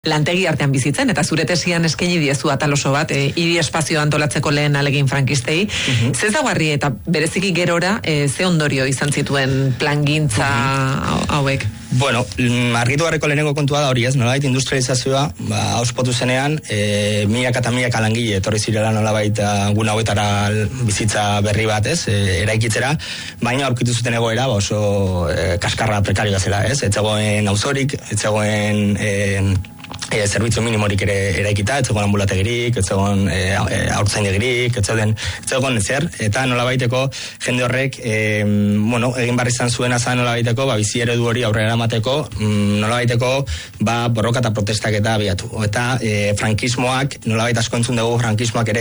lantegi artean bizitzen, eta zure tesian eskaini diezu atal oso bat, hiri espazio antolatzeko lehen alegin frankistei. Zezagarri eta bereziki gerora, ze ondorio izan zituen plangintza hauek? Bueno, argitu garriko lehenengo kontua da hori ez, nolabait industrializazioa, auspotu zenean, milaka eta milaka langile etorri zirela nolabait gune hauetara bizitza berri bat ez, eraikitzera, baina aurkitu zuten egoera oso kaskarra prekarioa zela ez, etzegoen auzorik, etzegoen zerbitzu minimorik ere eraikita, etzegoen ambulategirik, etzegoen haurtzaindegirik, etzegoen ezer, eta nolabaiteko jende horrek, egin barri izan zuena zan nolabaiteko, bizi eredu hori aurrera eramateko, nolabaiteko, borroka eta protestak eta abiatu. Eta frankismoak, nolabait asko entzun dugu frankismoak ere